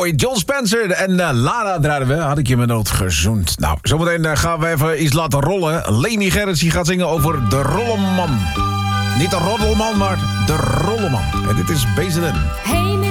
Mooi, John Spencer en Lara draaiden we. Had ik je met nood gezoend. Nou, zometeen gaan we even iets laten rollen. Leni Gerrits die gaat zingen over de Rolleman. Niet de Roddelman, maar de Rolleman. En dit is BZN. Hey,